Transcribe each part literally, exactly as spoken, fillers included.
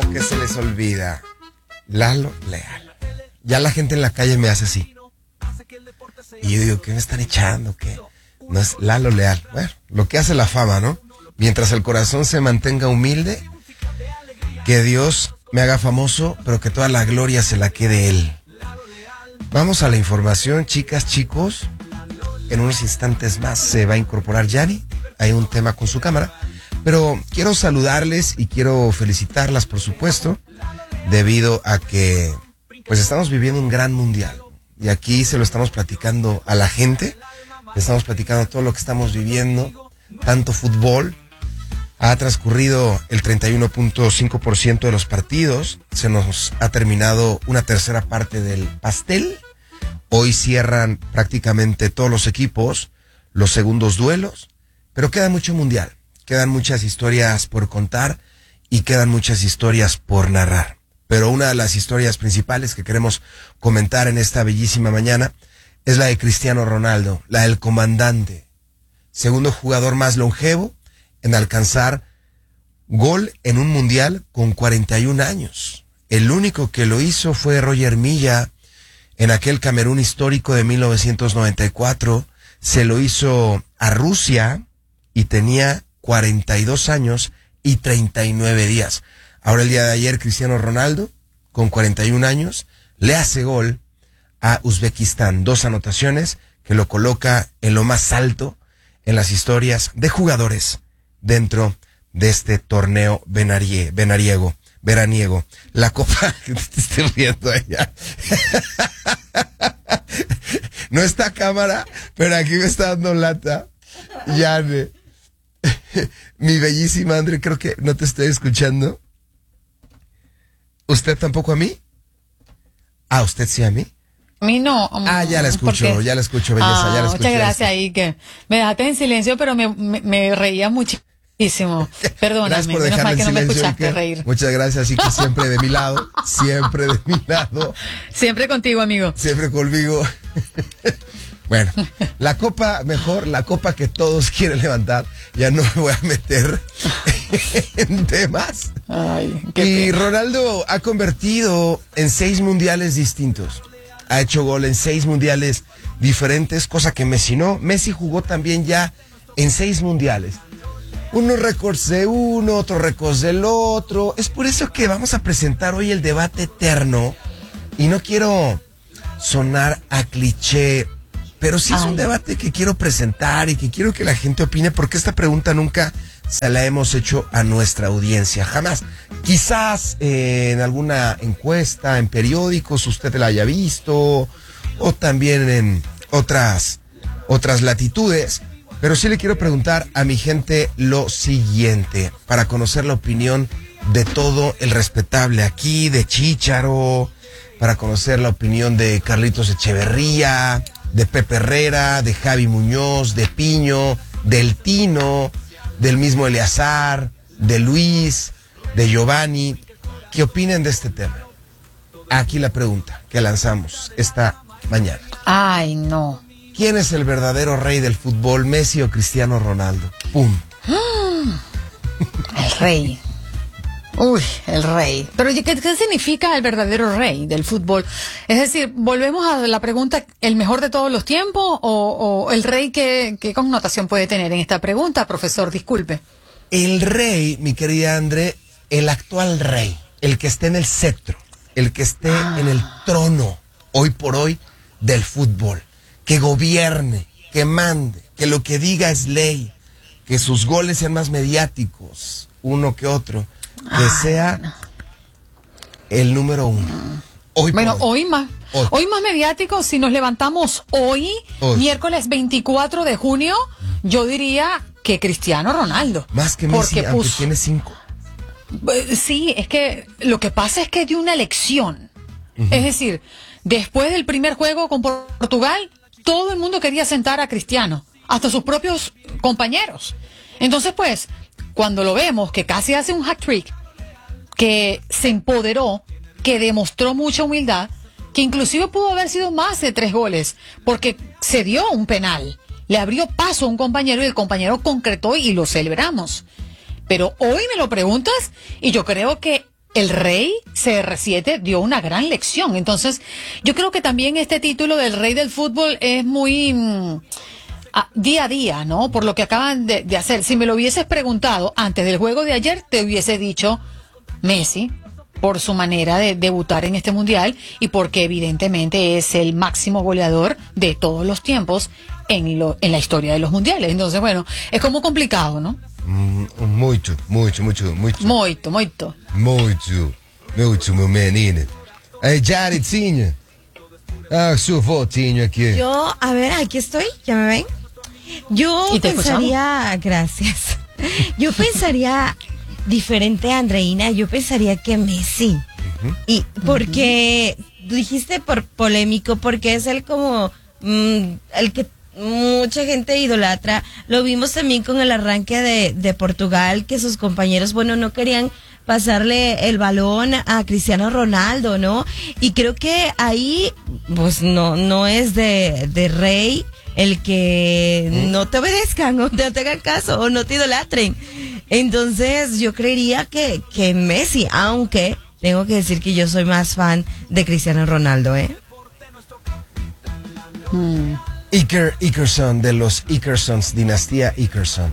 único que se les olvida, Lalo Leal. Ya la gente en la calle me hace así. Y yo digo, ¿qué me están echando? ¿Qué? No es Lalo Leal. Bueno, lo que hace la fama, ¿no? Mientras el corazón se mantenga humilde, que Dios me haga famoso, pero que toda la gloria se la quede Él. Vamos a la información, chicas, chicos. En unos instantes más se va a incorporar Yani. Hay un tema con su cámara. Pero quiero saludarles y quiero felicitarlas, por supuesto, debido a que pues estamos viviendo un gran mundial. Y aquí se lo estamos platicando a la gente. Estamos platicando todo lo que estamos viviendo. Tanto fútbol. Ha transcurrido el treinta y uno punto cinco por ciento de los partidos. Se nos ha terminado una tercera parte del pastel. Hoy cierran prácticamente todos los equipos los segundos duelos. Pero queda mucho mundial. Quedan muchas historias por contar y quedan muchas historias por narrar. Pero una de las historias principales que queremos comentar en esta bellísima mañana es la de Cristiano Ronaldo, la del comandante. Segundo jugador más longevo en alcanzar gol en un mundial con cuarenta y un años. El único que lo hizo fue Roger Milla en aquel Camerún histórico de mil novecientos noventa y cuatro. Se lo hizo a Rusia y tenía cuarenta y dos años y treinta y nueve días. Ahora el día de ayer Cristiano Ronaldo, con cuarenta y un años, le hace gol a Uzbekistán. Dos anotaciones que lo coloca en lo más alto en las historias de jugadores dentro de este torneo venarie, venariego, veraniego. La Copa, te estoy riendo allá. No está cámara, pero aquí me está dando lata. Yane. Mi bellísima André, creo que no te estoy escuchando. ¿Usted tampoco a mí? Ah, ¿usted sí a mí? A mí no. Um, ah, ya la escucho, porque... ya la escucho, belleza, ah, ya la escucho. Muchas gracias ahí, que me dejaste en silencio, pero me, me, me reía muchísimo. Perdóname, menos mal que no me escuchaste que, reír. Muchas gracias, así que siempre de mi lado, siempre de mi lado. Siempre contigo, amigo. Siempre conmigo. Bueno, la copa, mejor, la copa que todos quieren levantar, ya no me voy a meter en temas. Ay, qué y pena. Ronaldo ha convertido en seis mundiales distintos. Ha hecho gol en seis mundiales diferentes, cosa que Messi no. Messi jugó también ya en seis mundiales. Unos récords de uno, otros récords del otro. Es por eso que vamos a presentar hoy el debate eterno. Y no quiero sonar a cliché, pero sí es Ay. un debate que quiero presentar y que quiero que la gente opine, porque esta pregunta nunca se la hemos hecho a nuestra audiencia, jamás. Quizás eh, en alguna encuesta, en periódicos, usted la haya visto, o también en otras, otras latitudes, pero sí le quiero preguntar a mi gente lo siguiente, para conocer la opinión de todo el respetable aquí, de Chícharo, para conocer la opinión de Carlitos Echeverría, de Pepe Herrera, de Javi Muñoz, de Piño, del Tino, del mismo Eleazar, de Luis, de Giovanni. ¿Qué opinan de este tema? Aquí la pregunta que lanzamos esta mañana. Ay, no. ¿Quién es el verdadero rey del fútbol, Messi o Cristiano Ronaldo? ¡Pum! El rey. Uy, el rey. Pero ¿qué, ¿qué significa el verdadero rey del fútbol? Es decir, volvemos a la pregunta, ¿el mejor de todos los tiempos o, o el rey? ¿qué, ¿Qué connotación puede tener en esta pregunta, profesor? Disculpe. El rey, mi querida André, el actual rey, el que esté en el cetro, el que esté ah. en el trono, hoy por hoy, del fútbol, que gobierne, que mande, que lo que diga es ley, que sus goles sean más mediáticos, uno que otro, que Ay, sea no. el número uno. Hoy bueno, hoy. hoy más. Hoy. hoy más mediático, si nos levantamos hoy, hoy, miércoles veinticuatro de junio, yo diría que Cristiano Ronaldo. Más que Messi, porque aunque puso, tiene cinco. Sí, es que lo que pasa es que dio una elección. Uh-huh. Es decir, después del primer juego con Portugal, todo el mundo quería sentar a Cristiano, hasta sus propios compañeros. Entonces, pues, cuando lo vemos que casi hace un hat-trick, que se empoderó, que demostró mucha humildad, que inclusive pudo haber sido más de tres goles, porque se dio un penal, le abrió paso a un compañero y el compañero concretó y lo celebramos. Pero hoy me lo preguntas y yo creo que el rey C R siete dio una gran lección. Entonces, yo creo que también este título del rey del fútbol es muy mmm, a, día a día, ¿no? Por lo que acaban de, de hacer. Si me lo hubieses preguntado antes del juego de ayer, te hubiese dicho Messi, por su manera de debutar en este mundial y porque evidentemente es el máximo goleador de todos los tiempos en, lo, en la historia de los mundiales. Entonces, bueno, es como complicado, ¿no? Mm, muito, muito, muito, muito. Muito, muito. Muito, muito, meu menino. Aí, Jaredzinho. Ah, su votinho aqui. Yo, a ver, aquí estoy, ¿ya me ven? Yo ¿Y te pensaría, escuchamos? gracias. Yo pensaría diferente a Andreina, yo pensaría que Messi. Uh-huh. Y porque uh-huh. dijiste por polémico, porque es el como mmm, el que mucha gente idolatra. Lo vimos también con el arranque de, de Portugal, que sus compañeros, bueno, no querían pasarle el balón a Cristiano Ronaldo, ¿no? Y creo que ahí, pues no, no es de, de rey el que no te obedezcan o no te hagan caso o no te idolatren. Entonces yo creería que, que Messi, aunque tengo que decir que yo soy más fan de Cristiano Ronaldo, ¿eh? Mm. Iker Ikerson, de los Ikersons, dinastía Ikerson.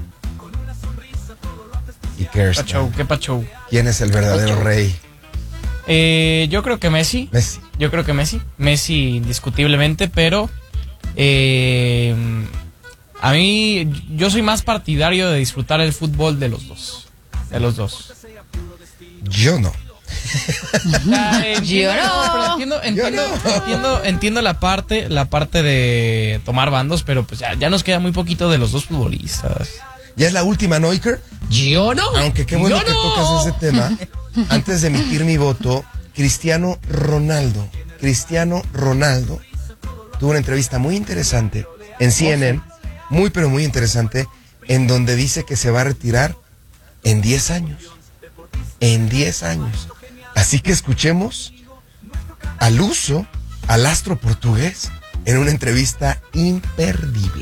Ikerson. Pachou, ¿qué pachou? ¿Quién es el verdadero Pachou. rey? Eh, yo creo que Messi. Messi. Yo creo que Messi. Messi indiscutiblemente, pero eh, a mí yo soy más partidario de disfrutar el fútbol de los dos. De los dos. Yo no. Ya, entiendo, Yo no. pero entiendo, entiendo, Yo no. entiendo, entiendo la parte, la parte de tomar bandos, pero pues ya, ya nos queda muy poquito de los dos futbolistas. Ya es la última, ¿no, Iker? Yo no. Aunque qué bueno Yo que no. tocas ese tema. Antes de emitir mi voto, Cristiano Ronaldo. Cristiano Ronaldo tuvo una entrevista muy interesante en C N N, muy pero muy interesante, en donde dice que se va a retirar en diez años. En diez años. Así que escuchemos al uso, al astro portugués, en una entrevista imperdible.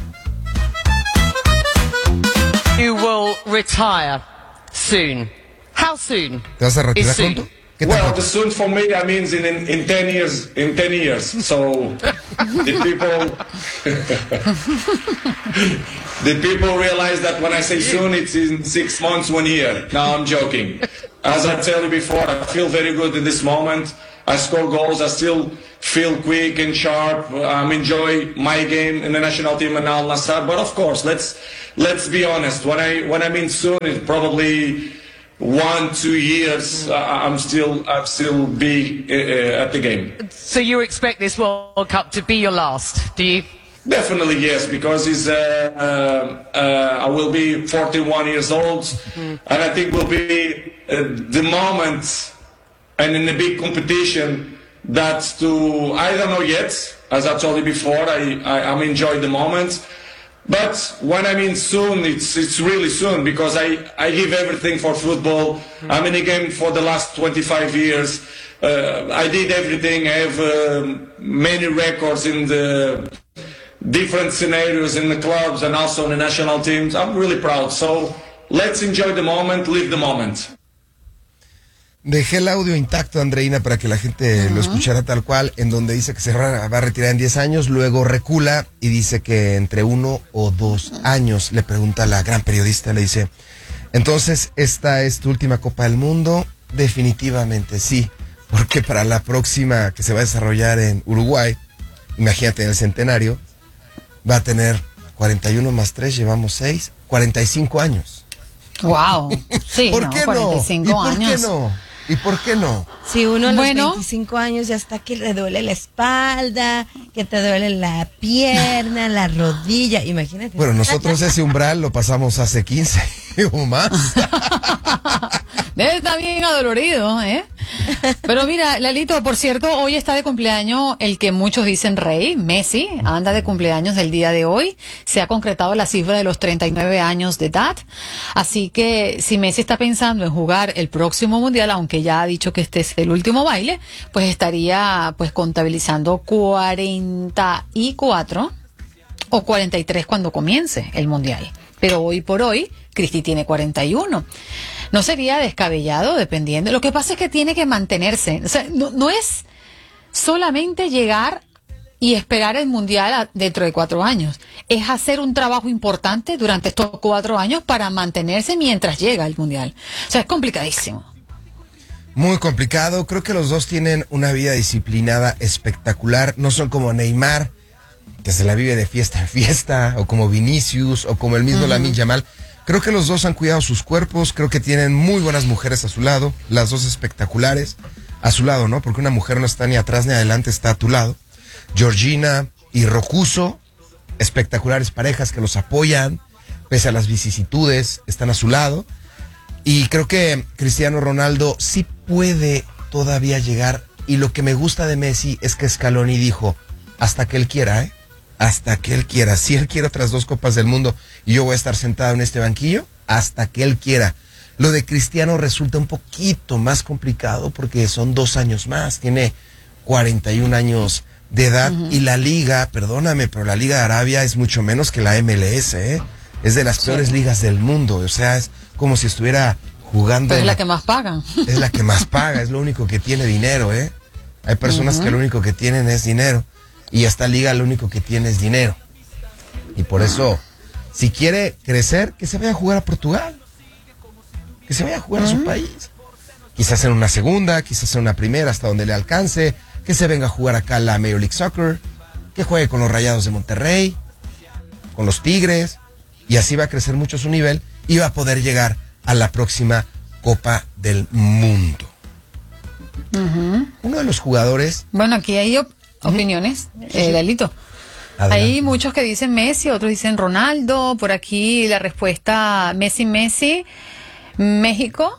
You will retire soon. How soon? ¿Te vas a retirar is soon? pronto? ¿Qué tan Well, pronto? the soon for me that means in, in in ten years. In ten years, so the people the people realize that when I say soon, it's in six months, one year. No, I'm joking. As I tell you before, I feel very good in this moment. I score goals. I still feel quick and sharp. I'm enjoy my game in the national team and Al Nassr. But of course, let's let's be honest. When I when I mean soon, it's probably one, two years. Uh, I'm still I'm still be uh, at the game. So you expect this World Cup to be your last, do you? Definitely yes, because it's, uh, uh, uh, I will be forty-one years old, mm. and I think will be uh, the moment, and in a big competition, that to I don't know yet. As I told you before, I I I'm enjoying the moment, but when I mean soon, it's it's really soon because I I give everything for football. Mm. I'm in the game for the last twenty-five years. Uh, I did everything. I have uh, many records in the different scenarios in the clubs and also in the national teams. I'm really proud. So let's enjoy the moment, live the moment. Dejé el audio intacto, Andreina, para que la gente uh-huh. lo escuchara tal cual, en donde dice que se va a retirar en diez años, luego recula y dice que entre uno o dos años. Le pregunta a la gran periodista, le dice, entonces, ¿esta es tu última Copa del Mundo? Definitivamente sí, porque para la próxima que se va a desarrollar en Uruguay, imagínate en el centenario, va a tener cuarenta y uno más tres, llevamos seis, cuarenta y cinco años. Wow. Sí, ¿Por no, qué cuarenta y no? cinco ¿Y por años. qué no? ¿Y por qué no? Si uno a los Bueno. veinticinco años ya está que le duele la espalda, que te duele la pierna, la rodilla, imagínate. Bueno, nosotros ese umbral lo pasamos hace quince o más. Debe estar bien adolorido, ¿eh? Pero mira, Lalito, por cierto, hoy está de cumpleaños el que muchos dicen rey, Messi, anda de cumpleaños el día de hoy. Se ha concretado la cifra de los treinta y nueve años de edad. Así que si Messi está pensando en jugar el próximo mundial, aunque ya ha dicho que este es el último baile, pues estaría pues contabilizando cuarenta y cuatro o cuarenta y tres cuando comience el mundial. Pero hoy por hoy, Cristi tiene cuarenta y uno. no sería descabellado dependiendo. Lo que pasa es que tiene que mantenerse. O sea, no, no es solamente llegar y esperar el mundial a, dentro de cuatro años. Es hacer un trabajo importante durante estos cuatro años para mantenerse mientras llega el mundial. O sea, es complicadísimo. Muy complicado. Creo que los dos tienen una vida disciplinada espectacular. No son como Neymar, que se la vive de fiesta en fiesta, o como Vinicius, o como el mismo uh-huh. Lamine Yamal. Creo que los dos han cuidado sus cuerpos. Creo que tienen muy buenas mujeres a su lado. Las dos espectaculares a su lado, ¿no? Porque una mujer no está ni atrás ni adelante, está a tu lado. Georgina y Rocuso, espectaculares parejas que los apoyan, pese a las vicisitudes, están a su lado. Y creo que Cristiano Ronaldo sí puede todavía llegar. Y lo que me gusta de Messi es que Scaloni dijo, hasta que él quiera, ¿eh? Hasta que él quiera. Si él quiere otras dos Copas del Mundo y yo voy a estar sentado en este banquillo, hasta que él quiera. Lo de Cristiano resulta un poquito más complicado porque son dos años más. Tiene cuarenta y un años de edad uh-huh. y la liga, perdóname, pero la Liga de Arabia es mucho menos que la M L S, ¿eh? Es de las sí. peores ligas del mundo. O sea, es como si estuviera jugando. Pero es la que más pagan. Es la que más paga, es lo único que tiene dinero, ¿eh? Hay personas uh-huh. que lo único que tienen es dinero. Y esta liga lo único que tiene es dinero. Y por eso, si quiere crecer, que se vaya a jugar a Portugal. Que se vaya a jugar uh-huh. a su país. Quizás en una segunda, quizás en una primera, hasta donde le alcance. Que se venga a jugar acá a la Major League Soccer. Que juegue con los Rayados de Monterrey. Con los Tigres. Y así va a crecer mucho su nivel. Y va a poder llegar a la próxima Copa del Mundo. Uh-huh. Uno de los jugadores... Bueno, aquí hay op- opiniones, uh-huh. eh, Lalito. Adelante. Hay muchos que dicen Messi, otros dicen Ronaldo. Por aquí la respuesta Messi, Messi. México,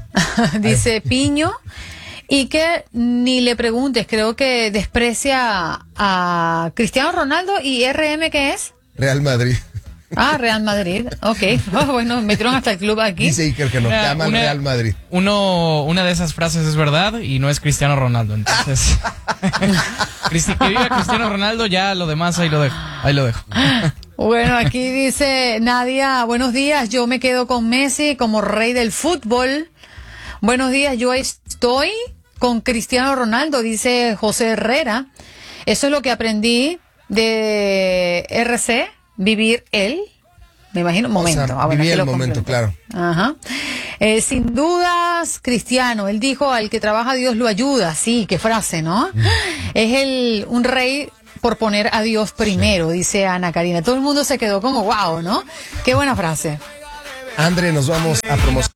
dice Ay. Piño. Y que ni le preguntes, creo que desprecia a Cristiano Ronaldo. ¿Y R M qué es? Real Madrid. Ah, Real Madrid, ok. Oh, bueno, metieron hasta el club aquí. Dice Iker que nos llaman una, Real Madrid. Uno, una de esas frases es verdad y no es Cristiano Ronaldo, entonces... Cristi, que diga Cristiano Ronaldo, ya lo demás ahí lo dejo, ahí lo dejo. Bueno, aquí dice Nadia, buenos días, yo me quedo con Messi como rey del fútbol. Buenos días, yo estoy con Cristiano Ronaldo, dice José Herrera. Eso es lo que aprendí de R C. Vivir él, me imagino, momento. O sea, ah, bueno, vivir el momento, claro. Ajá. Eh, sin dudas, Cristiano, él dijo, al que trabaja Dios lo ayuda. Sí, qué frase, ¿no? Mm. Es el un rey por poner a Dios primero, sí. Dice Ana Karina. Todo el mundo se quedó como, wow, ¿no? Qué buena frase. André, nos vamos a promocionar.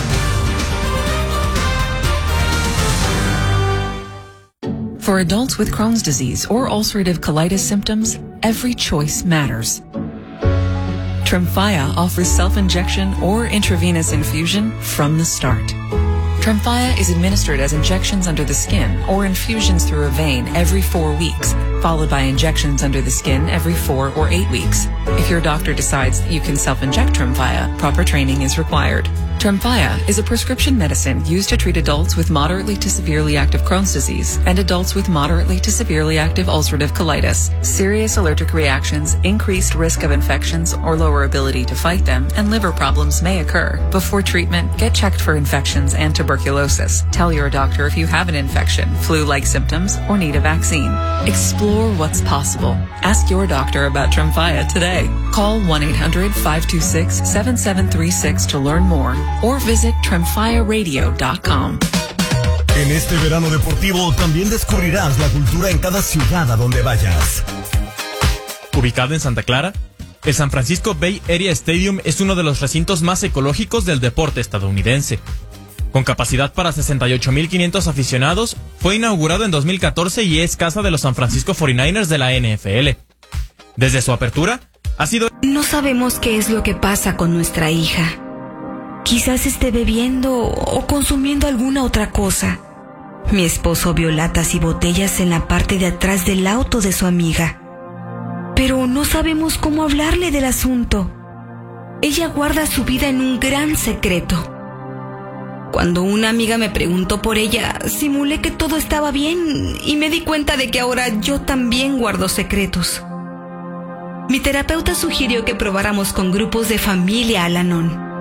For adults with Crohn's disease or ulcerative colitis symptoms, every choice matters. Tremfya offers self-injection or intravenous infusion from the start. Tremfya is administered as injections under the skin or infusions through a vein every four weeks, followed by injections under the skin every four or eight weeks. If your doctor decides that you can self-inject Tremfya, proper training is required. Tremfya is a prescription medicine used to treat adults with moderately to severely active Crohn's disease and adults with moderately to severely active ulcerative colitis. Serious allergic reactions, increased risk of infections or lower ability to fight them, and liver problems may occur. Before treatment, get checked for infections and tuberculosis. Tell your doctor if you have an infection, flu-like symptoms, or need a vaccine. Explore what's possible. Ask your doctor about Tremfya today. Call one eight hundred five two six seven seven three six to learn more or visit tremfya radio dot com. En este verano deportivo también descubrirás la cultura en cada ciudad a donde vayas. Ubicado en Santa Clara, el San Francisco Bay Area Stadium es uno de los recintos más ecológicos del deporte estadounidense. Con capacidad para sesenta y ocho mil quinientos aficionados, fue inaugurado en dos mil catorce y es casa de los San Francisco cuarenta y nueve ers de la N F L. Desde su apertura, ha sido... No sabemos qué es lo que pasa con nuestra hija. Quizás esté bebiendo o consumiendo alguna otra cosa. Mi esposo vio latas y botellas en la parte de atrás del auto de su amiga. Pero no sabemos cómo hablarle del asunto. Ella guarda su vida en un gran secreto. Cuando una amiga me preguntó por ella, simulé que todo estaba bien y me di cuenta de que ahora yo también guardo secretos. Mi terapeuta sugirió que probáramos con grupos de familia Al-Anon.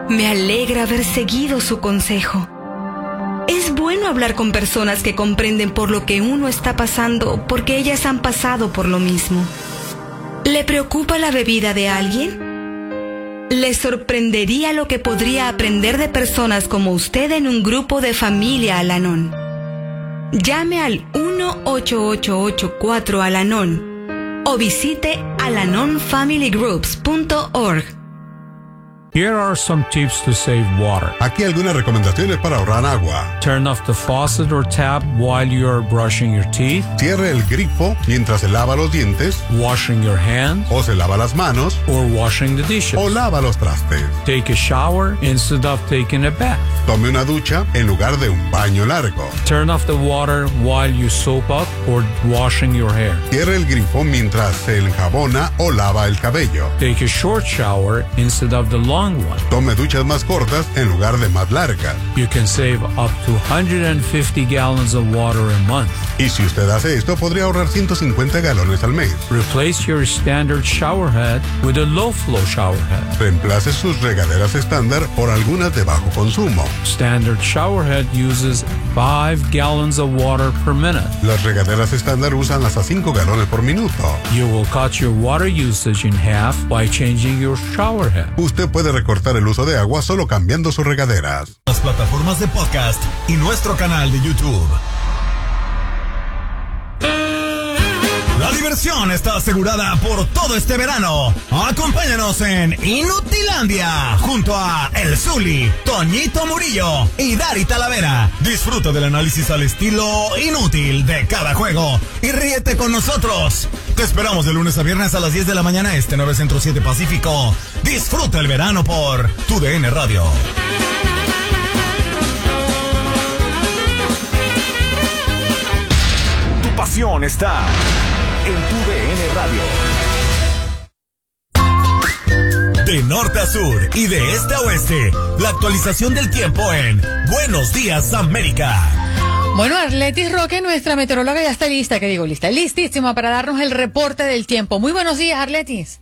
Me alegra haber seguido su consejo. Es bueno hablar con personas que comprenden por lo que uno está pasando, porque ellas han pasado por lo mismo. ¿Le preocupa la bebida de alguien? ¿Le sorprendería lo que podría aprender de personas como usted en un grupo de familia Al-Anon? Llame al uno ocho ocho ocho cuatro Al-Anon o visite alanon family groups punto org. Here are some tips to save water. Aquí algunas recomendaciones para ahorrar agua. Turn off the faucet or tap while you are brushing your teeth. Cierre el grifo mientras se lava los dientes. Washing your hands. O se lava las manos. Or washing the dishes. O lava los trastes. Take a shower instead of taking a bath. Tome una ducha en lugar de un baño largo. Turn off the water while you soap up or washing your hair. Cierre el grifo mientras se enjabona o lava el cabello. Take a short shower instead of the long one. Tome duchas más cortas en lugar de más largas. You can save up to one hundred fifty gallons of water a month. Y si usted hace esto, podría ahorrar ciento cincuenta galones al mes. Replace your standard shower head with a low flow shower head. Reemplace sus regaderas estándar por algunas de bajo consumo. Standard shower head uses five gallons of water per minute. Las regaderas estándar usan hasta cinco galones por minuto. You will cut your water usage in half by changing your shower head. Usted puede recortar el uso de agua solo cambiando sus regaderas. Las plataformas de podcast y nuestro canal de YouTube. La diversión está asegurada por todo este verano. Acompáñanos en Inutilandia junto a El Zuli, Toñito Murillo y Dari Talavera. Disfruta del análisis al estilo inútil de cada juego y ríete con nosotros. Te esperamos de lunes a viernes a las diez de la mañana este, nueve Centro siete Pacífico. Disfruta el verano por Tu D N Radio. Tu pasión está en Tu D N Radio. De norte a sur y de este a oeste, la actualización del tiempo en Buenos Días América. Bueno, Arletis Roque, nuestra meteoróloga, ya está lista, que digo, lista, listísima para darnos el reporte del tiempo. Muy buenos días, Arletis.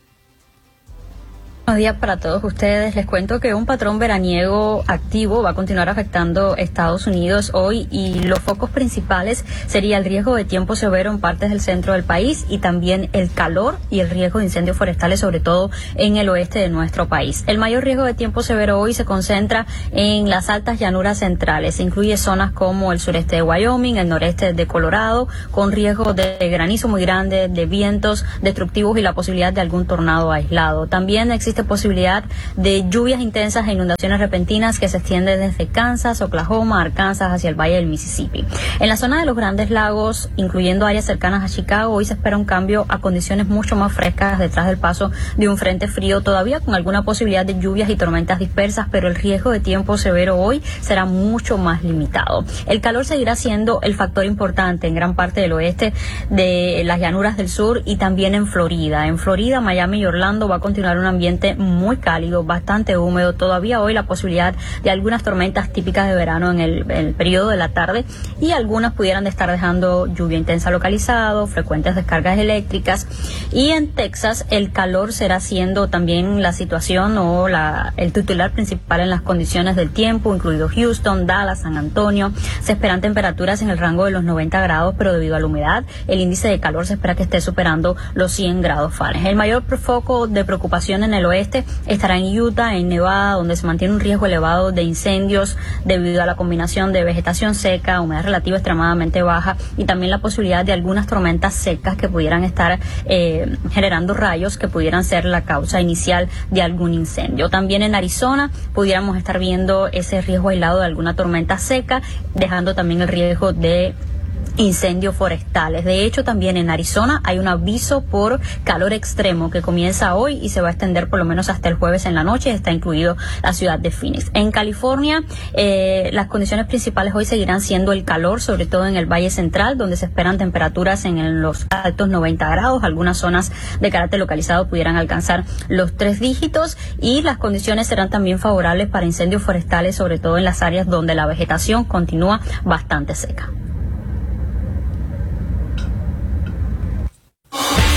Buenos días para todos ustedes. Les cuento que un patrón veraniego activo va a continuar afectando Estados Unidos hoy y los focos principales sería el riesgo de tiempo severo en partes del centro del país y también el calor y el riesgo de incendios forestales, sobre todo en el oeste de nuestro país. El mayor riesgo de tiempo severo hoy se concentra en las altas llanuras centrales. Incluye zonas como el sureste de Wyoming, el noreste de Colorado, con riesgo de granizo muy grande, de vientos destructivos y la posibilidad de algún tornado aislado. También existe posibilidad de lluvias intensas e inundaciones repentinas que se extienden desde Kansas, Oklahoma, Arkansas hacia el valle del Mississippi. En la zona de los Grandes Lagos, incluyendo áreas cercanas a Chicago, hoy se espera un cambio a condiciones mucho más frescas detrás del paso de un frente frío, todavía con alguna posibilidad de lluvias y tormentas dispersas, pero el riesgo de tiempo severo hoy será mucho más limitado. El calor seguirá siendo el factor importante en gran parte del oeste de las llanuras del sur y también en Florida. En Florida, Miami y Orlando va a continuar un ambiente muy cálido, bastante húmedo. Todavía hoy la posibilidad de algunas tormentas típicas de verano en el, en el periodo de la tarde y algunas pudieran de estar dejando lluvia intensa localizado, frecuentes descargas eléctricas. Y en Texas el calor será siendo también la situación o la, el titular principal en las condiciones del tiempo, incluido Houston, Dallas, San Antonio. Se esperan temperaturas en el rango de los noventa grados, pero debido a la humedad, el índice de calor se espera que esté superando los cien grados Fahrenheit. El mayor foco de preocupación en el oeste estará en Utah, en Nevada, donde se mantiene un riesgo elevado de incendios debido a la combinación de vegetación seca, humedad relativa extremadamente baja y también la posibilidad de algunas tormentas secas que pudieran estar eh, generando rayos que pudieran ser la causa inicial de algún incendio. También en Arizona pudiéramos estar viendo ese riesgo aislado de alguna tormenta seca, dejando también el riesgo de incendios forestales. De hecho, también en Arizona hay un aviso por calor extremo que comienza hoy y se va a extender por lo menos hasta el jueves en la noche. Está incluido la ciudad de Phoenix. En California, eh, las condiciones principales hoy seguirán siendo el calor, sobre todo en el Valle Central, donde se esperan temperaturas en los altos noventa grados. Algunas zonas de carácter localizado pudieran alcanzar los tres dígitos y las condiciones serán también favorables para incendios forestales, sobre todo en las áreas donde la vegetación continúa bastante seca.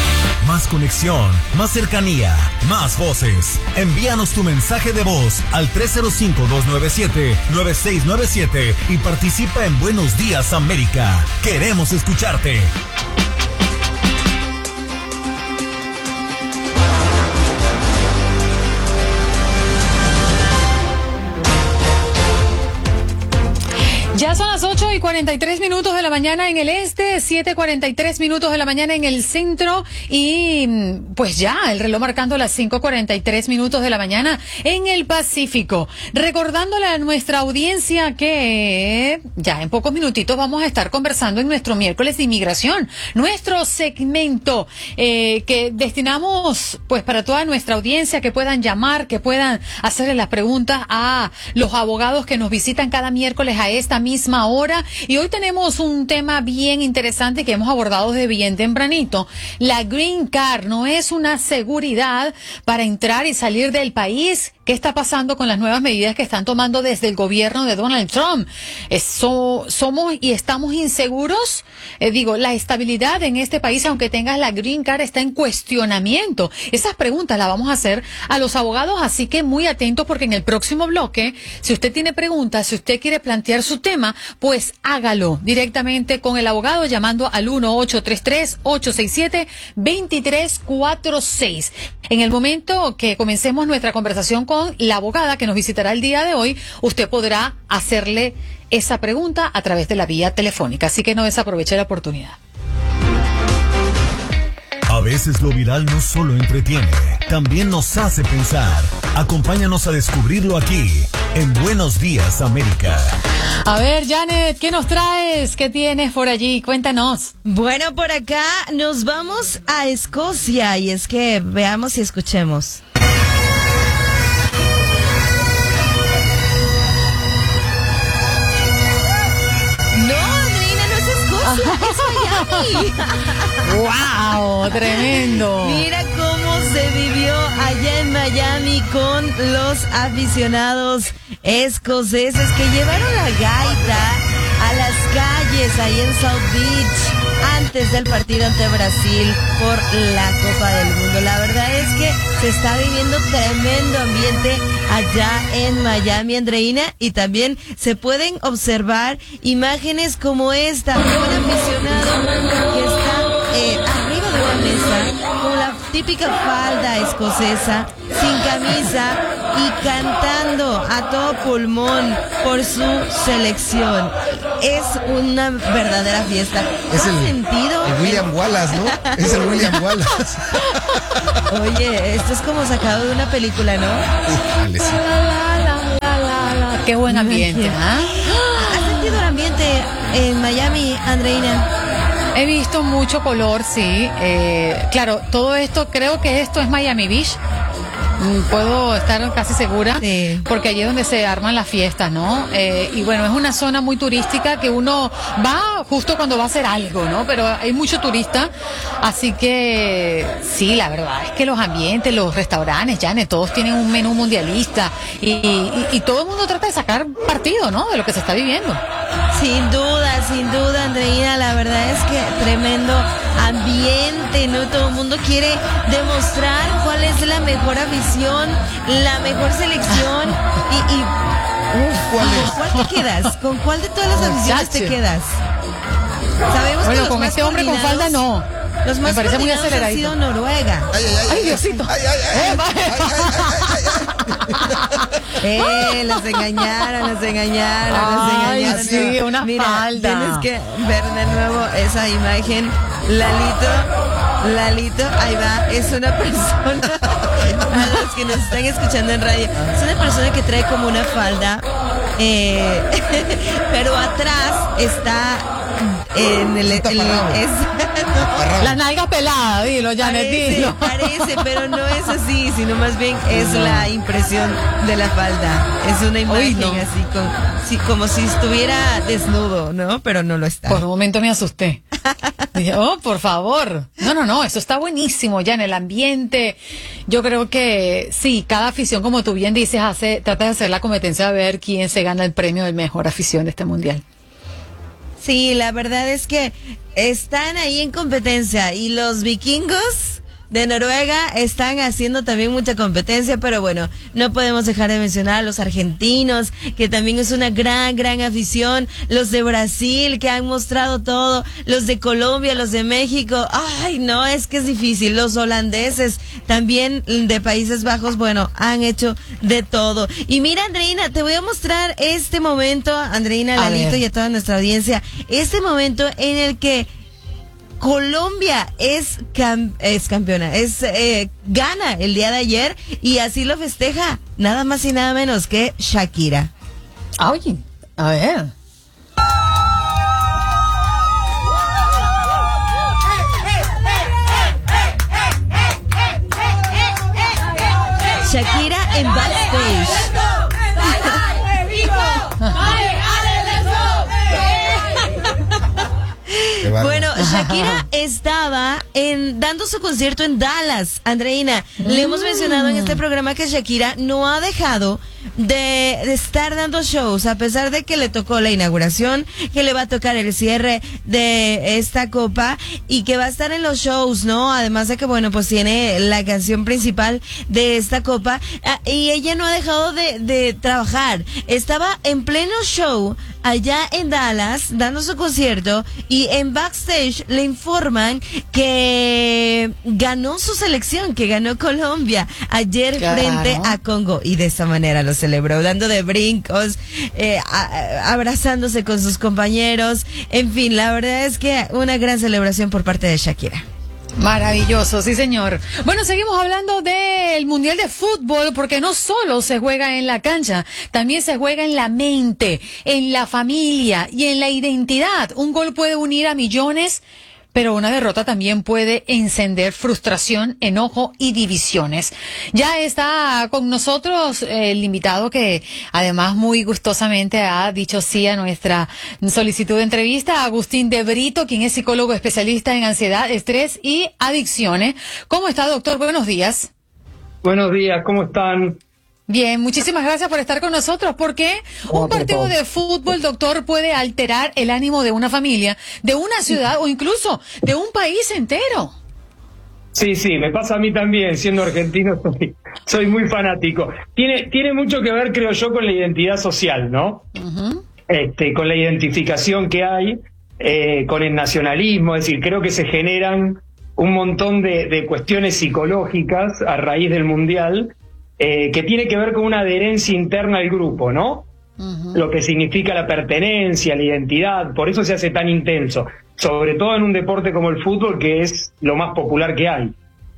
más conexión, más cercanía, más voces. Envíanos tu mensaje de voz al tres cero cinco, dos nueve siete, nueve seis nueve siete y participa en Buenos Días América. Queremos escucharte. Ya son las ocho y cuarenta y tres minutos de la mañana en el este, siete cuarenta y tres minutos de la mañana en el centro y pues ya el reloj marcando las cinco cuarenta y tres minutos de la mañana en el Pacífico. Recordándole a nuestra audiencia que ya en pocos minutitos vamos a estar conversando en nuestro miércoles de inmigración, nuestro segmento eh, que destinamos pues para toda nuestra audiencia, que puedan llamar, que puedan hacerle las preguntas a los abogados que nos visitan cada miércoles a esta misma hora. Y hoy tenemos un tema bien interesante que hemos abordado desde bien tempranito. La Green Card no es una seguridad para entrar y salir del país. ¿Qué está pasando con las nuevas medidas que están tomando desde el gobierno de Donald Trump? Eso, ¿somos y estamos inseguros? Eh, digo, la estabilidad en este país, aunque tengas la Green Card, está en cuestionamiento. Esas preguntas las vamos a hacer a los abogados, así que muy atentos porque en el próximo bloque, si usted tiene preguntas, si usted quiere plantear su tema, pues hágalo directamente con el abogado llamando al uno ocho tres tres, ocho seis siete, dos tres cuatro seis. En el momento que comencemos nuestra conversación con la abogada que nos visitará el día de hoy, usted podrá hacerle esa pregunta a través de la vía telefónica, así que no desaproveche la oportunidad. A veces lo viral no solo entretiene, también nos hace pensar. Acompáñanos a descubrirlo aquí, en Buenos Días América. A ver, Janet, ¿qué nos traes? ¿Qué tienes por allí? Cuéntanos. Bueno, por acá nos vamos a Escocia y es que veamos y escuchemos. Es Miami. ¡Wow! Tremendo. Mira cómo se vivió allá en Miami con los aficionados escoceses que llevaron la gaita a las calles ahí en South Beach antes del partido ante Brasil por la Copa del Mundo. La verdad es que se está viviendo tremendo ambiente allá en Miami, Andreina, y también se pueden observar imágenes como esta de un aficionado que está eh, arriba de una mesa con la típica falda escocesa, sin camisa y cantando a todo pulmón por su selección. Es una verdadera fiesta. Es el, sentido? el William Wallace, ¿no? Es el William Wallace. Oye, esto es como sacado de una película, ¿no? Uf, sí. Qué buen ambiente, ¿ah? ¿Has sentido el ambiente en Miami, Andreina? He visto mucho color, sí. Eh, claro, todo esto, creo que esto es Miami Beach. Puedo estar casi segura, sí, porque allí es donde se arman las fiestas, ¿no? Eh, y bueno, es una zona muy turística que uno va justo cuando va a hacer algo, ¿no? Pero hay mucho turista, así que sí, la verdad es que los ambientes, los restaurantes, ya todos tienen un menú mundialista y, y, y todo el mundo trata de sacar partido, ¿no? De lo que se está viviendo. Sin duda, sin duda, Andreina, la verdad es que tremendo ambiente, ¿no? Todo el mundo quiere demostrar cuál es la mejor afición, la mejor selección y, y uf, ¿cuál es? ¿Con cuál te quedas? ¿Con cuál de todas las aficiones te quedas? Sabemos bueno, que los con más este hombre con falda no. Los más me parece muy acelerado. Ha sido Noruega. Ay, ay, ay, ay, Diosito. Ay, ay, ay, ay, ay, ay, ay, Eh, los engañaron, los engañaron, los Ay, engañaron. sí, una Mira, falda. tienes que ver de nuevo esa imagen. Lalito, Lalito, ahí va, es una persona, a los que nos están escuchando en radio, es una persona que trae como una falda, eh, pero atrás está en el... el, el es, no. La nalga pelada, dilo, Janet, parece, dilo. parece, pero no es así, sino más bien es la impresión de la falda. Es una imagen Uy, no. así, con, sí, como si estuviera desnudo, ¿no? Pero no lo está. Por un momento me asusté. Dije, oh, por favor. No, no, no, eso está buenísimo ya en el ambiente. Yo creo que sí, cada afición, como tú bien dices, hace, trata de hacer la competencia de ver quién se gana el premio de mejor afición de este mundial. Sí, la verdad es que están ahí en competencia y los vikingos de Noruega están haciendo también mucha competencia, pero bueno, no podemos dejar de mencionar a los argentinos, que también es una gran, gran afición, los de Brasil, que han mostrado todo, los de Colombia, los de México, ay, no, es que es difícil, los holandeses, también de Países Bajos, bueno, han hecho de todo. Y mira, Andreina, te voy a mostrar este momento, Andreina, A Lalito ver. y a toda nuestra audiencia, este momento en el que Colombia es, cam- es campeona, es eh, gana el día de ayer y así lo festeja nada más y nada menos que Shakira. Oye, a ver. Shakira en backstage. Bueno, Shakira estaba en dando su concierto en Dallas, Andreina. Le hemos mencionado en este programa que Shakira no ha dejado de, de estar dando shows, a pesar de que le tocó la inauguración, que le va a tocar el cierre de esta copa y que va a estar en los shows, ¿no? Además de que, bueno, pues tiene la canción principal de esta copa ah, y ella no ha dejado de, de trabajar. Estaba en pleno show allá en Dallas dando su concierto y en backstage le informan que ganó su selección, que ganó Colombia ayer Claro. frente a Congo y de esa manera lo celebró, dando de brincos, eh, a- a- abrazándose con sus compañeros, en fin, la verdad es que una gran celebración por parte de Shakira. Maravilloso, sí señor. Bueno, seguimos hablando del Mundial de Fútbol porque no solo se juega en la cancha, también se juega en la mente, en la familia y en la identidad. Un gol puede unir a millones, pero una derrota también puede encender frustración, enojo y divisiones. Ya está con nosotros el invitado que además muy gustosamente ha dicho sí a nuestra solicitud de entrevista, Agustín de Brito, quien es psicólogo especialista en ansiedad, estrés y adicciones. ¿Cómo está, doctor? Buenos días. Buenos días, ¿cómo están? Bien, muchísimas gracias por estar con nosotros, porque un partido de fútbol, doctor, puede alterar el ánimo de una familia, de una ciudad o incluso de un país entero. Sí, sí, me pasa a mí también, siendo argentino soy, soy muy fanático. Tiene, tiene mucho que ver, creo yo, con la identidad social, ¿no? Ujú. Este, con la identificación que hay, eh, con el nacionalismo, es decir, creo que se generan un montón de, de cuestiones psicológicas a raíz del Mundial, eh, que tiene que ver con una adherencia interna al grupo, ¿no? Ujú. Lo que significa la pertenencia, la identidad, por eso se hace tan intenso, sobre todo en un deporte como el fútbol, que es lo más popular que hay.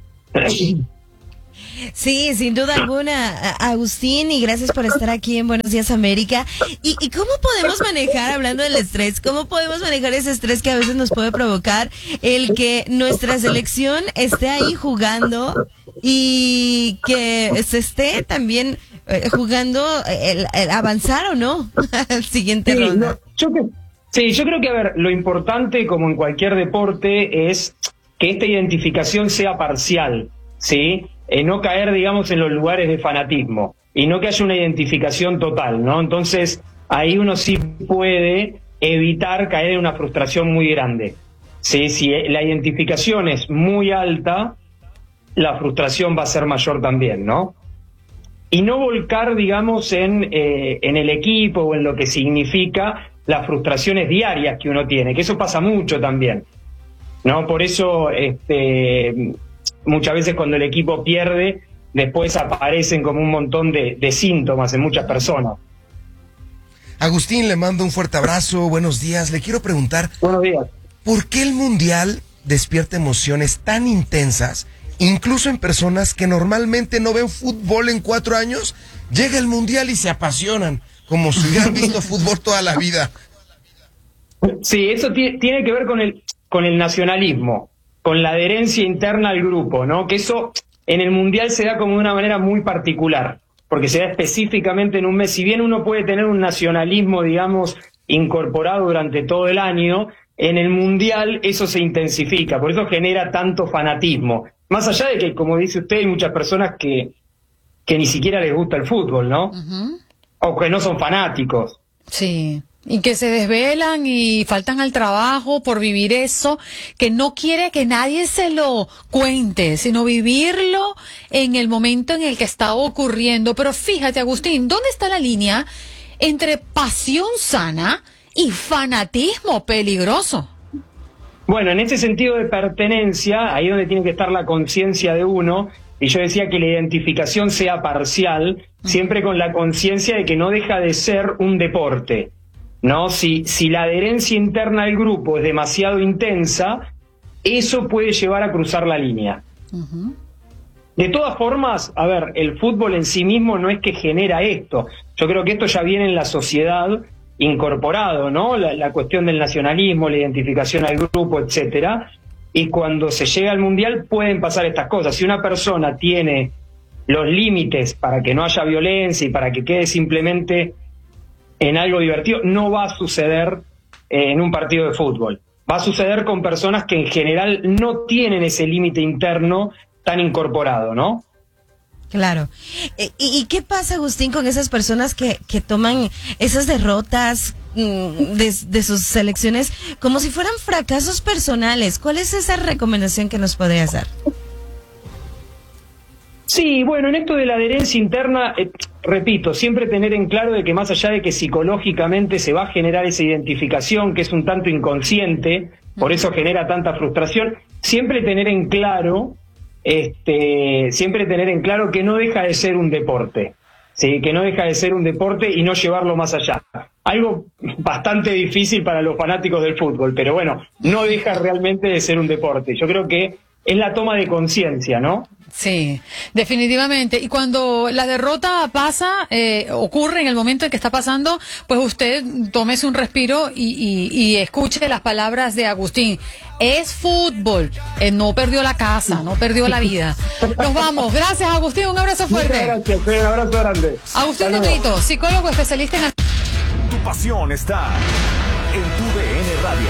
Sí, sin duda alguna, a- Agustín, y gracias por estar aquí en Buenos Días América. ¿Y, y cómo podemos manejar, hablando del estrés, cómo podemos manejar ese estrés que a veces nos puede provocar el que nuestra selección esté ahí jugando y que se esté también eh, jugando el, el avanzar o no al siguiente Sí, ronda? no, yo cre- sí, yo creo que, a ver, lo importante, como en cualquier deporte, es que esta identificación sea parcial, ¿sí? Eh, no caer, digamos, en los lugares de fanatismo y no que haya una identificación total, ¿no? Entonces, ahí uno sí puede evitar caer en una frustración muy grande, ¿sí? Si la identificación es muy alta, la frustración va a ser mayor también, ¿no? Y no volcar, digamos, en, eh, en el equipo o en lo que significa las frustraciones diarias que uno tiene, que eso pasa mucho también, ¿no? Por eso, este, muchas veces cuando el equipo pierde, después aparecen como un montón de, de síntomas en muchas personas. Agustín, le mando un fuerte abrazo, buenos días. Le quiero preguntar, Buenos días. ¿por qué el Mundial despierta emociones tan intensas, incluso en personas que normalmente no ven fútbol en cuatro años? Llega el Mundial y se apasionan, como si hubieran visto fútbol toda la vida. Sí, eso ti- tiene que ver con el, con el nacionalismo, con la adherencia interna al grupo, ¿no? Que eso en el Mundial se da como de una manera muy particular, porque se da específicamente en un mes. Si bien uno puede tener un nacionalismo, digamos, incorporado durante todo el año, en el Mundial eso se intensifica, por eso genera tanto fanatismo. Más allá de que, como dice usted, hay muchas personas que, que ni siquiera les gusta el fútbol, ¿no? Ujú. O que no son fanáticos. Sí. y que se desvelan y faltan al trabajo por vivir eso, que no quiere que nadie se lo cuente, sino vivirlo en el momento en el que está ocurriendo. Pero fíjate, Agustín, ¿dónde está la línea entre pasión sana y fanatismo peligroso? Bueno, en ese sentido de pertenencia, ahí es donde tiene que estar la conciencia de uno, y yo decía que la identificación sea parcial, siempre con la conciencia de que no deja de ser un deporte, ¿no? Si, si la adherencia interna al grupo es demasiado intensa, eso puede llevar a cruzar la línea. Uh-huh. De todas formas, a ver, el fútbol en sí mismo no es que genera esto. Yo creo que esto ya viene en la sociedad incorporado, ¿no? La, la cuestión del nacionalismo, la identificación al grupo, etcétera. Y cuando se llega al mundial pueden pasar estas cosas. Si una persona tiene los límites para que no haya violencia y para que quede simplemente en algo divertido, no va a suceder eh, en un partido de fútbol. Va a suceder con personas que en general no tienen ese límite interno tan incorporado, ¿no? Claro. ¿Y, y qué pasa, Agustín, con esas personas que, que toman esas derrotas mm, de, de sus selecciones como si fueran fracasos personales? ¿Cuál es esa recomendación que nos podrías dar? Sí, bueno, en esto de la adherencia interna, eh, repito, siempre tener en claro de que más allá de que psicológicamente se va a generar esa identificación que es un tanto inconsciente, por eso genera tanta frustración, siempre tener en claro, este, siempre tener en claro que no deja de ser un deporte, ¿sí? Que no deja de ser un deporte y no llevarlo más allá. Algo bastante difícil para los fanáticos del fútbol, pero bueno, no deja realmente de ser un deporte. Yo creo que es la toma de conciencia, ¿no? Sí, definitivamente. Y cuando la derrota pasa, eh, ocurre en el momento en que está pasando, pues usted tómese un respiro y, y, y escuche las palabras de Agustín. Es fútbol, eh, no perdió la casa, no perdió la vida. Nos vamos. Gracias, Agustín. Un abrazo fuerte. Muchas gracias. Un abrazo grande. Agustín Negrito, psicólogo especialista en... Tu pasión está en tu D N Radio.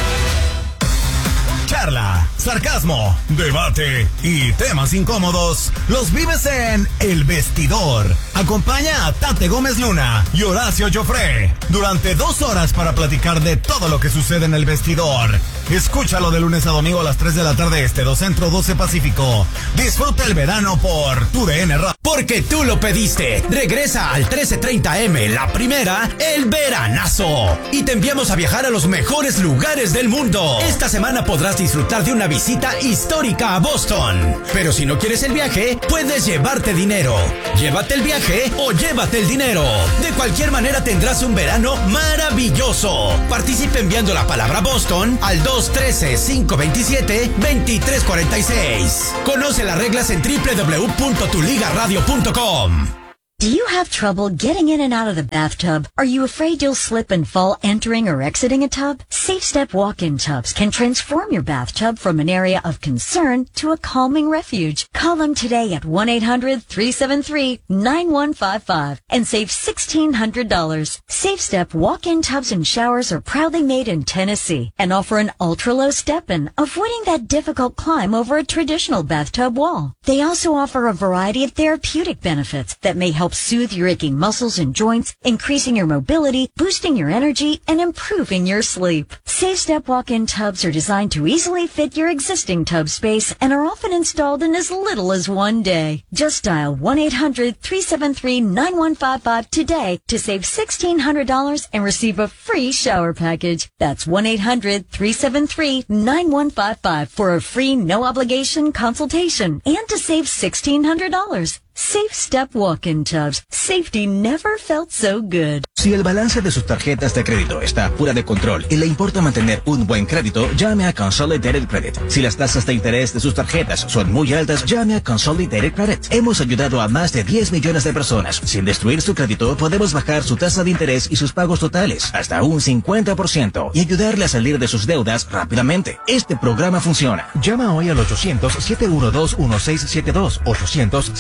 Charla, sarcasmo, debate y temas incómodos los vives en El Vestidor. Acompaña a Tate Gómez Luna y Horacio Joffre durante dos horas para platicar de todo lo que sucede en El Vestidor. Escúchalo de lunes a domingo a las tres de la tarde este, dos Centro, doce Pacífico. Disfruta el verano por tu D N Radio. Porque tú lo pediste. Regresa al trece treinta eme, la primera, el veranazo. Y te enviamos a viajar a los mejores lugares del mundo. Esta semana podrás disfrutar de una visita histórica a Boston. Pero si no quieres el viaje, puedes llevarte dinero. Llévate el viaje o llévate el dinero. De cualquier manera tendrás un verano maravilloso. Participe enviando la palabra Boston al dos uno tres, cinco dos siete, dos tres cuatro seis. Conoce las reglas en doble u doble u doble u punto tu liga radio punto com. Do you have trouble getting in and out of the bathtub? Are you afraid you'll slip and fall entering or exiting a tub? Safe Step walk-in tubs can transform your bathtub from an area of concern to a calming refuge. Call them today at one eight hundred, three seven three, nine one five five and save sixteen hundred dollars. Safe Step walk-in tubs and showers are proudly made in Tennessee and offer an ultra-low step-in, avoiding that difficult climb over a traditional bathtub wall. They also offer a variety of therapeutic benefits that may help soothe your aching muscles and joints, increasing your mobility, boosting your energy, and improving your sleep. Safe Step walk-in tubs are designed to easily fit your existing tub space and are often installed in as little as one day. Just dial one eight hundred, three seven three, nine one five five today to save sixteen hundred dollars and receive a free shower package. That's one eight hundred, three seven three, nine one five five for a free no-obligation consultation and to save sixteen hundred dollars. Safe Step walk-in tubs. Safety never felt so good. Si el balance de sus tarjetas de crédito está fuera de control y le importa mantener un buen crédito, llame a Consolidated Credit. Si las tasas de interés de sus tarjetas son muy altas, llame a Consolidated Credit. Hemos ayudado a más de diez millones de personas. Sin destruir su crédito, podemos bajar su tasa de interés y sus pagos totales hasta un cincuenta por ciento y ayudarle a salir de sus deudas rápidamente. Este programa funciona. Llama hoy al ochocientos, siete uno dos, uno seis siete dos, ochocientos, siete uno dos,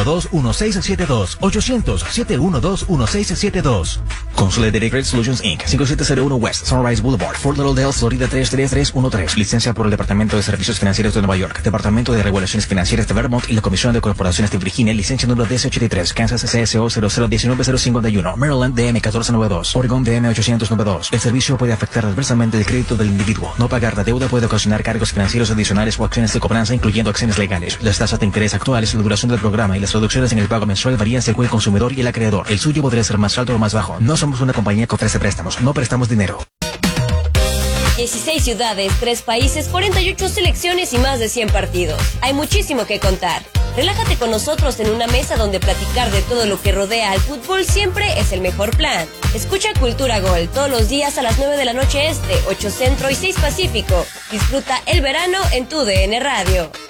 dos, uno seis siete dos. ochocientos, siete uno dos, uno seis siete dos. Consolidated Credit Solutions incorporated. cinco siete cero uno West Sunrise Boulevard, Fort Lauderdale, Florida tres tres tres uno tres. Licencia por el Departamento de Servicios Financieros de Nueva York, Departamento de Regulaciones Financieras de Vermont y la Comisión de Corporaciones de Virginia. Licencia número D S ochenta y tres. Kansas C S O cero cero uno nueve cero cinco uno. Maryland D M catorce noventa y dos. Oregon D M ochocientos noventa y dos. El servicio puede afectar adversamente el crédito del individuo. No pagar la deuda puede ocasionar cargos financieros adicionales o acciones de cobranza, incluyendo acciones legales. Las tasas de interés actuales, la duración del programa y las reducciones en el pago mensual varían según el consumidor y el acreedor. El suyo podría ser más alto o más bajo. No somos una compañía que ofrece préstamos. No prestamos dinero. dieciséis ciudades, tres países, cuarenta y ocho selecciones y más de cien partidos. Hay muchísimo que contar. Relájate con nosotros en una mesa donde platicar de todo lo que rodea al fútbol siempre es el mejor plan. Escucha Cultura Gol todos los días a las nueve de la noche este, ocho Centro y seis Pacífico. Disfruta el verano en tu D N Radio.